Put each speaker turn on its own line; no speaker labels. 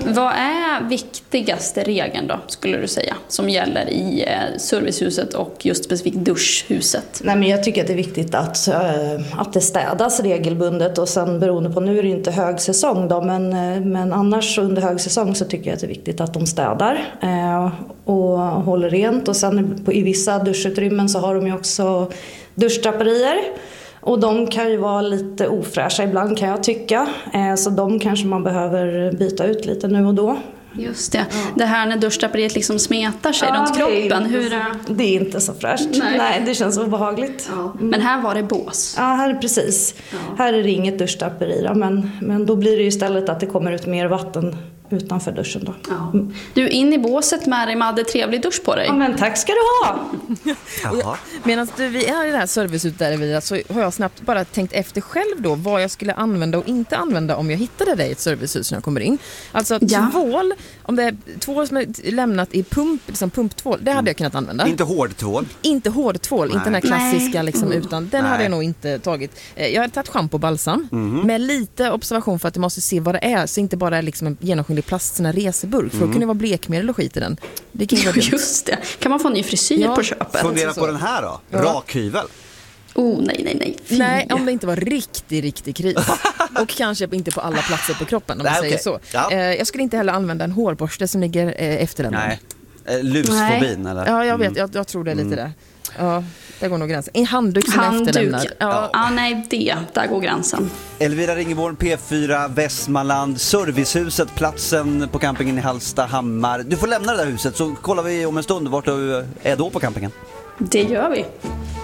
Vad är viktigaste regeln då, skulle du säga, som gäller i servicehuset och just specifikt duschhuset?
Nej, men jag tycker att det är viktigt att det städas regelbundet, och sen beroende på, nu är det inte högsäsong då, men annars under högsäsong så tycker jag att det är viktigt att de städar och håller rent. Och sen i vissa duschutrymmen så har de ju också duschdraperier. Och de kan ju vara lite ofräscha ibland, kan jag tycka. Så de kanske man behöver byta ut lite nu och då.
Just det. Ja. Det här när duschdraperiet liksom smetar sig runt kroppen.
Det är inte så fräscht. Nej, det känns obehagligt.
Ja. Men här var det bås.
Ja, här är precis. Ja. Här är det inget duschdraperi då, men då blir det ju istället att det kommer ut mer vatten utanför duschen då.
Ja. Du, in i båset med dig, Madde, trevlig dusch på dig.
Ja, men tack ska du ha.
Medan vi är i det här servicehuset där så har jag snabbt bara tänkt efter själv då vad jag skulle använda och inte använda om jag hittade dig i ett servicehus när jag kommer in. Alltså tvål, om det är tvål som är lämnat i pumptvål, det hade jag kunnat använda.
Inte hårdtvål?
Inte hårdtvål, inte den här klassiska liksom, utan den hade jag nog inte tagit. Jag hade tagit shampoo och balsam med lite observation för att jag måste se vad det är, så inte bara liksom en genomskinlig plast, sån här reseburk, för då kunde det vara blekmedel och skit i den. Det kan ju vara
just det. Kan man få en ny frisyr på köpet?
Fundera på den här då. Rakhyvel.
Nej.
Nej, om det inte var riktig kris. Och kanske inte på alla platser på kroppen, om man säger så. Ja. Jag skulle inte heller använda en hårborste som ligger efter den.
Nej. Lusfobin eller?
Ja, jag vet. Jag tror det är lite där. Ja, där går nog gränsen. En handduk som är efterlämnad.
Nej, där går gränsen.
Elvira Ringeborn, P4, Västmanland, servicehuset, platsen på campingen i Hallstahammar. Du får lämna det där huset, så kollar vi om en stund vart du är då på campingen.
Det gör vi.